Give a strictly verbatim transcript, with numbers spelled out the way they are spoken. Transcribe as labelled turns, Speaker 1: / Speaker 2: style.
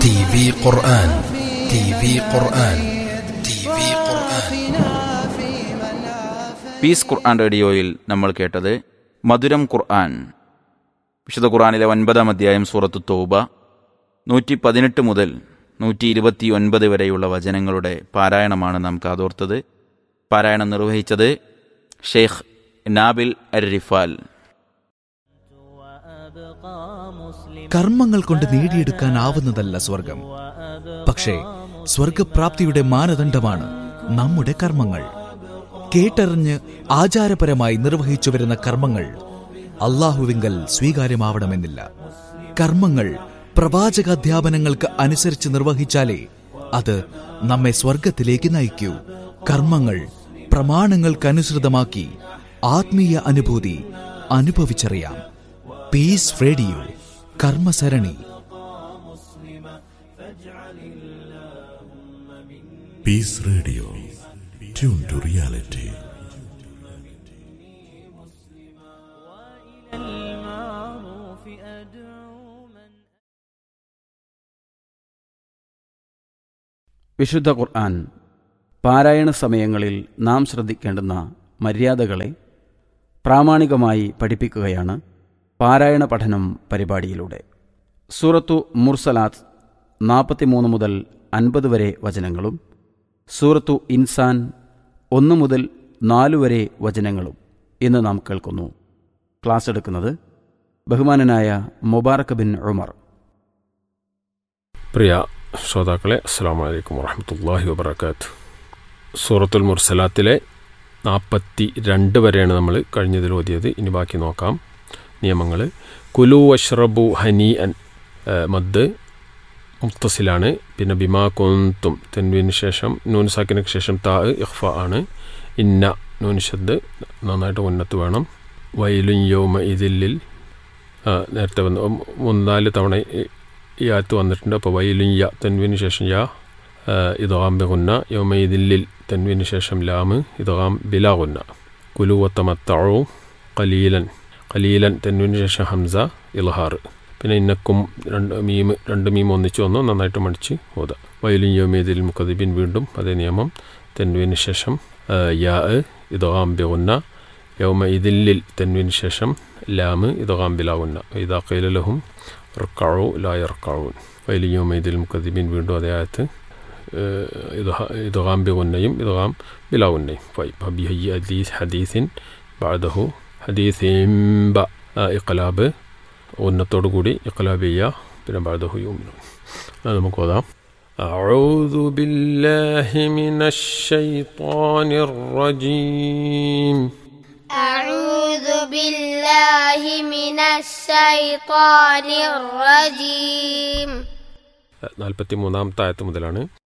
Speaker 1: T V ഖുർആൻ T V ഖുർആൻ T V ഖുർആൻ.
Speaker 2: Piece ഖുർആൻ റേഡിയോയിൽ നമ്മൾ കേട്ടത് മധുരം ഖുർആൻ. വിശുദ്ധ ഖുർആനിലെ ഒൻപതാം അധ്യായം സൂറത്തു തൗബ നൂറ്റി പതിനെട്ട് മുതൽ നൂറ്റി ഇരുപത്തി ഒൻപത് വരെയുള്ള വചനങ്ങളുടെ പാരായണമാണ് നാം കാതോർത്തത്. പാരായണം നിർവഹിച്ചത് ഷെയ്ഖ് നാബിൽ അർ-റിഫാൽ.
Speaker 3: കർമ്മങ്ങൾ കൊണ്ട് നേടിയെടുക്കാനാവുന്നതല്ല സ്വർഗം, പക്ഷേ സ്വർഗപ്രാപ്തിയുടെ മാനദണ്ഡമാണ് നമ്മുടെ കർമ്മങ്ങൾ. കേട്ടറിഞ്ഞ് ആചാരപരമായി നിർവഹിച്ചു വരുന്ന കർമ്മങ്ങൾ അല്ലാഹുവിങ്കൽ സ്വീകാര്യമാവണമെന്നില്ല. കർമ്മങ്ങൾ പ്രവാചകാധ്യാപനങ്ങൾക്ക് അനുസരിച്ച് നിർവഹിച്ചാലേ അത് നമ്മെ സ്വർഗത്തിലേക്ക് നയിക്കൂ. കർമ്മങ്ങൾ പ്രമാണങ്ങൾക്കനുസൃതമാക്കി ആത്മീയ അനുഭൂതി അനുഭവിച്ചറിയാം. Piece radio കർമ്മസരണി.
Speaker 4: Piece radio, tune to reality.
Speaker 5: വിശുദ്ധ ഖുർആൻ പാരായണ സമയങ്ങളിൽ നാം ശ്രദ്ധിക്കേണ്ടുന്ന മര്യാദകളെ പ്രാമാണികമായി പഠിപ്പിക്കുകയാണ് പാരായണ പഠനം പരിപാടിയിലൂടെ. സൂറത്തു മുർസലാത്ത് നാൽപ്പത്തിമൂന്ന് മുതൽ അൻപത് വരെ വചനങ്ങളും സൂറത്തു ഇൻസാൻ ഒന്ന് മുതൽ നാലു വരെ വചനങ്ങളും ഇന്ന് നാം കേൾക്കുന്നു. ക്ലാസ് എടുക്കുന്നത് ബഹുമാനനായ മുബാറക് ബിൻ ഉമർ.
Speaker 6: പ്രിയ ശ്രോതാക്കളെ, അസ്സലാമു അലൈക്കും വറഹ്മത്തുള്ളാഹി വബറകാതുഹു. സൂറത്തുൽ മുർസലാത്തിലെ നാൽപ്പത്തി രണ്ട് വരെയാണ് നമ്മൾ കഴിഞ്ഞതിൽ ഓതിയത്. ഇനി ബാക്കി നോക്കാം. നിയമങ്ങൾ: കുലു വഷ്റബു ഹനി അൻ, മദ് മുക്തസിലാണ്. പിന്നെ ബിമാ കുന്തും തെൻവീന് ശേഷം നൂൻ സാക്കിനക്ക് ശേഷം താ ഇഖ്ഫ ആണ്. ഇന്ന നൂൻ ഷദ് നന്നായിട്ട് ഉന്നത്ത് വേണം. വൈലുൻ യൗമ ഇതില്ലിൽ നേരത്തെ വന്ന് മൂന്നാല് തവണ ഈ ആയത്ത് വന്നിട്ടുണ്ട്. അപ്പോൾ വൈലുൻ യ തെൻവീന് ശേഷം യാ ഇദ്ഗാം ബിഗുന്ന. യൗമ ഇതില്ലിൽ തെൻവീന് ശേഷം ലാമ് ഇദ്ഗാം ബിലാ ഗുന്ന. കുലു വതമത്തഉ ഖലീലൻ, ഖലീലൻ തെൻവീന് ശേഷം ഹംസ ഇൽഹാർ. പിന്നെ ഇന്നക്കും രണ്ട് മീം രണ്ട് മീം ഒന്നിച്ച് വന്നു, നന്നായിട്ട് മടിച്ച് ഓത. വൈലുൻ യൗമഇദിൽ മുക്കദ്ദിബീൻ, വീണ്ടും അതേ നിയമം. തെൻവീന് ശേഷം യാ ഇദ്ഗാം ബിഗുന്ന. യൗമ ഇതില്ലിൽ തെൻവീന് ശേഷം ലാമ് ഇദ്ഗാം ബിലാ ഗുന്ന. ഇദാ ഖീല ലഹും ഇർകഉ ലാ യർകഊൻ. വൈലുൻ യൗമഇദിൽ മുക്കദ്ദിബീൻ, വീണ്ടും അതേ ആയത്ത്. ഇദ്ഗാം ബിഗുന്നയും ഇദ്ഗാം ബിലാ ഗുന്നയും. ഫബിഅയ്യി ഹദീസിൻ ബഅദഹു ഹദീസിൻ ബ ഇഖ്ലാബ് ഉന്നത്തോടു കൂടി ഇഖ്ലാബ് ചെയ്യുക. പിന്നെ ബഅദഹു യുമിനൂൻ. അത് നമുക്ക് ഓതാം. അഊദു ബില്ലാഹി മിനശ് ശൈത്വാനിർ റജീം.
Speaker 7: അഊദു ബില്ലാഹി മിനശ് ശൈത്വാനിർ റജീം.
Speaker 6: നാൽപ്പത്തി മൂന്നാമത്തെ ആയത്ത് മുതലാണ്.